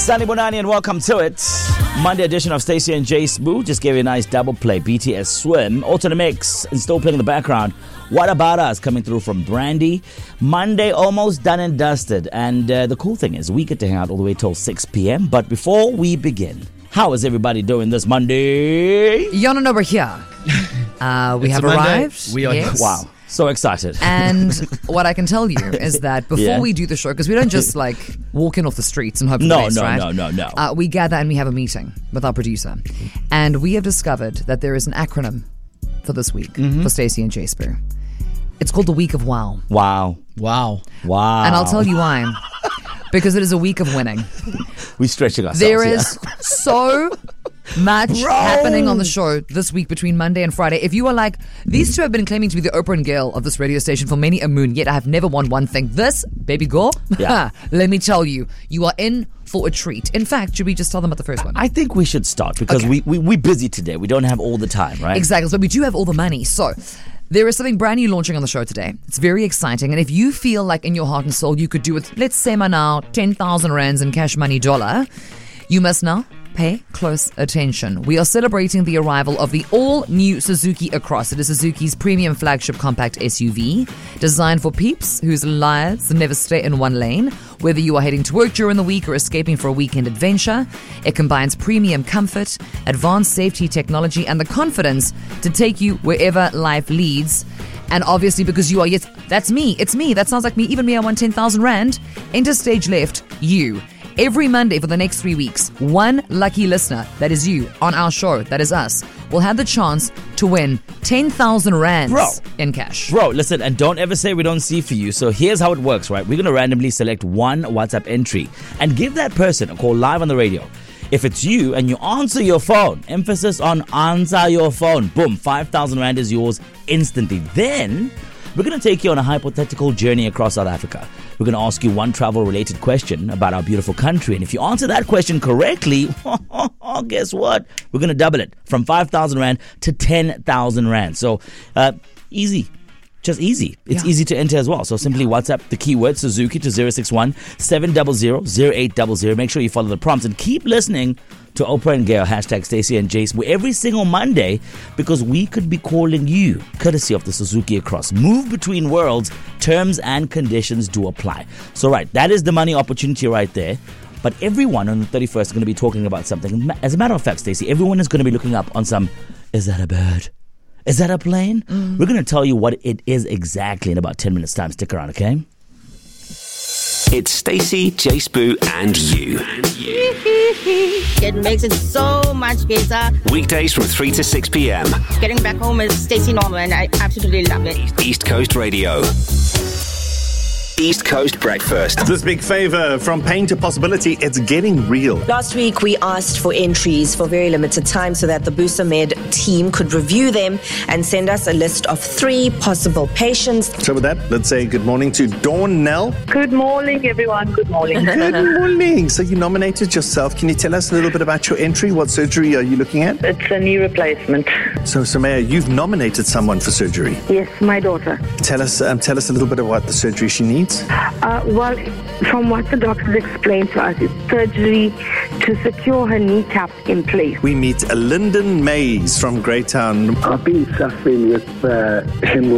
Sunny Bonani and welcome to it. Monday edition of Stacey and Jay Spoo. Just gave you a nice double play. BTS Swim. Also in the mix and still playing in the background. What About Us coming through from Brandy. Monday almost done and dusted. And the cool thing is we get to hang out all the way till 6 p.m. But before we begin, how is everybody doing this Monday? Yonan over here. We have arrived. We are yes. Wow. So excited. And what I can tell you is that before we do the show, because we don't just like walk in off the streets and hope for the best, right? No. We gather and we have a meeting with our producer. And we have discovered that there is an acronym for this week for Stacey and Jay Spoo. It's called the Week of Wow. Wow. And I'll tell you why. Because it is a week of winning. We're stretching ourselves. There is so much happening on the show this week between Monday and Friday. If you are like, these two have been claiming to be the Oprah and Gail of this radio station for many a moon, yet I have never won one thing. This, baby girl, let me tell you, you are in for a treat. In fact, should we just tell them about the first one? I think we should start because we're busy today. We don't have all the time, right? Exactly, but we do have all the money. So there is something brand new launching on the show today. It's very exciting. And if you feel like in your heart and soul you could do with, let's say now, 10,000 rands in cash money dollar, you must now pay close attention. We are celebrating the arrival of the all-new Suzuki Across. It is Suzuki's premium flagship compact SUV, designed for peeps whose lives never stay in one lane. Whether you are heading to work during the week or escaping for a weekend adventure, it combines premium comfort, advanced safety technology, and the confidence to take you wherever life leads. And obviously, because you are, yes, that's me, it's me, that sounds like me, even me, I won 10,000 rand. Enter stage left, you. Every Monday for the next 3 weeks, one lucky listener, that is you, on our show, that is us, will have the chance to win 10,000 rands in cash. Bro, listen, and don't ever say we don't see for you. So here's how it works, right? We're going to randomly select one WhatsApp entry and give that person a call live on the radio. If it's you and you answer your phone, emphasis on answer your phone, boom, 5,000 rand is yours instantly. Then we're going to take you on a hypothetical journey across South Africa. We're going to ask you one travel-related question about our beautiful country. And if you answer that question correctly, guess what? We're going to double it from 5,000 rand to 10,000 rand. So easy. Just easy. It's easy to enter as well. So simply WhatsApp the keyword Suzuki to 061 700 0800. Make sure you follow the prompts and keep listening to Oprah and Gail, hashtag Stacey and Jace, every single Monday, because we could be calling you, courtesy of the Suzuki Across. Move between worlds, terms and conditions do apply. So right, that is the money opportunity right there. But everyone on the 31st is going to be talking about something. As a matter of fact, Stacey, everyone is going to be looking up on some, is that a bird? Is that a plane? We're going to tell you what it is exactly in about 10 minutes time. Stick around, okay? It's Stacey, Jay Spoo, and you. It makes it so much better. Weekdays from 3 to 6 p.m. Getting back home is Stacey Norman, and I absolutely love it. East Coast Radio. East Coast Breakfast. This big favor from pain to possibility, it's getting real. Last week, we asked for entries for very limited time so that the Booster Med team could review them and send us a list of 3 possible patients. So with that, let's say good morning to Dawn Nell. Good morning, everyone. Good morning. Good morning. So you nominated yourself. Can you tell us a little bit about your entry? What surgery are you looking at? It's a knee replacement. So Samaya, you've nominated someone for surgery. Yes, my daughter. Tell us a little bit about the surgery she needs. Well, from what the doctors explained to us, it's surgery to secure her kneecap in place. We meet Lyndon Mays from Greytown. I've been suffering with hemorrhoids